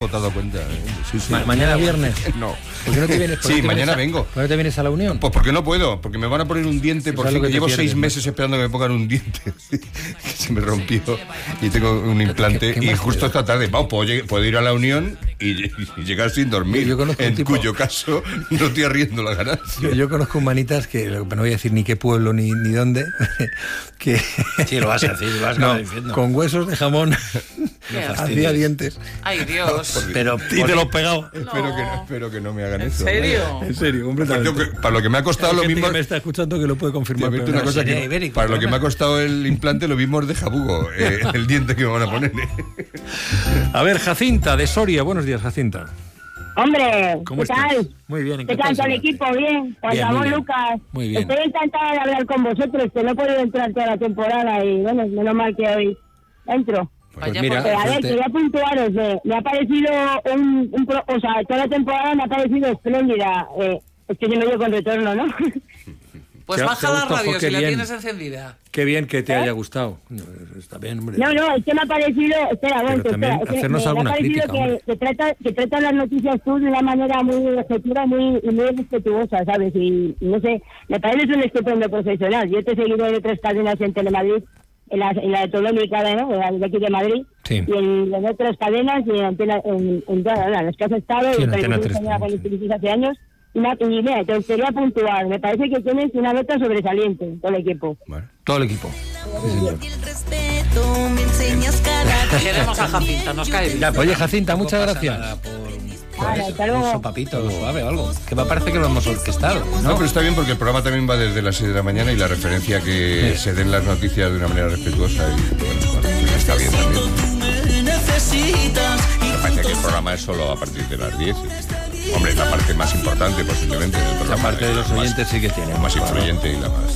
dado cuenta. Sí. ¿Mañana viernes? No. ¿Por qué no te vienes? Sí, mañana vengo. ¿Por qué no te vienes a la Unión? Pues porque no puedo, porque me van a poner un diente, por fin, que llevo 6 meses esperando que me pongan un diente, que se me rompió y tengo un implante, y justo esta tarde, puedo ir a la Unión y llegar sin dormir, en cuyo caso no estoy arriendo la ganancia. Yo conozco humanitas que, no voy a decir ni qué pueblo ni dónde, que... Sí, lo vas a decir, lo vas a acabar diciendo. Con huesos de jamón hacía dientes. Ay, Dios. Y te los pegaba. Espero que no me hagan eso. ¿En serio? En serio, completamente. Para lo que me ha costado lo mismo... que me está escuchando que lo puede confirmar. Una cosa para lo que me ha costado el implante, lo mismo es de jabugo, el diente que me van a poner. A ver, Jacinta, de Soria. Buenos días, Jacinta. Hombre, ¿cómo ¿qué tal? estás? Muy bien. ¿Qué tal todo el equipo? Bien. Juan Ramón, Lucas. Muy bien. Estoy encantada de hablar con vosotros, que no he podido entrar toda la temporada y bueno, menos mal que hoy entro. Pues mira, a ver, quería puntuaros, me ha parecido o sea, toda la temporada me ha parecido espléndida. Es que se me dio con retorno, ¿no? Pues baja la radio si la tienes encendida. Qué bien que te haya gustado. Está bien, hombre. No, es que me ha parecido... Espera, hacernos alguna crítica, que trata las noticias tú de una manera muy objetiva y muy respetuosa, ¿sabes? Y no sé, me parece un estupendo profesional. Yo te he seguido en 3 cadenas en Telemadrid, en la de Tolónica, ¿no? De aquí de Madrid, sí. Y en otras cadenas, y en las que has estado, sí, y en Antena 3 con hace años. Y mira, te gustaría puntuar. Me parece que tienes una nota sobresaliente, todo el equipo. Bueno, todo el equipo. Sí, señor. Queremos a Jacinta, nos cae bien. Oye, Jacinta, muchas gracias. Un sopapito suave o algo. Que me parece que lo hemos orquestado. No, pero está bien porque el programa también va desde las 6 de la mañana y la referencia que se den las noticias de una manera respetuosa y bueno, está bien también. Me parece que el programa es solo a partir de las 10. Hombre, es la parte más importante posiblemente del programa. La parte de los oyentes sí que tiene. La más influyente y la más...